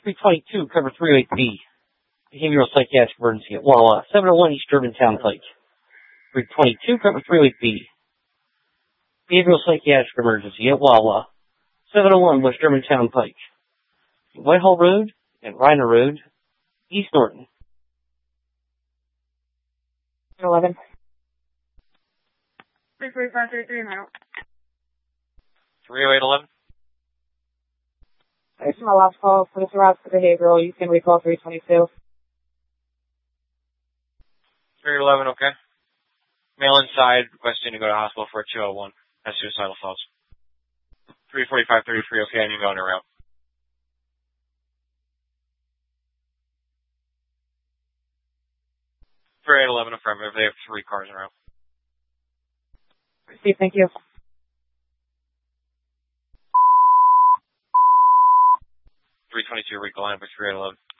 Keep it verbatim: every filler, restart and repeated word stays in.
three twenty-two, cover three oh eight B. Behavioral psychiatric emergency at Wawa. seven oh one East Germantown Pike. three twenty-two, cover three oh eight B. Behavioral psychiatric emergency at Wawa. seven oh one West Germantown Pike. Whitehall Road and Reiner Road, East Norton. eleven. three forty-five thirty-three, Mount. three oh eight eleven. This is my last call for this route for behavioral. You can recall three twenty-two. three eleven, okay. Male inside, requesting to go to hospital for a two oh one. Has suicidal thoughts. three forty-five thirty-three, okay, and you're going around. three eight eleven, affirmative. They have three cars around. Steve, thank you. three twenty-two, recall line for three eight eleven.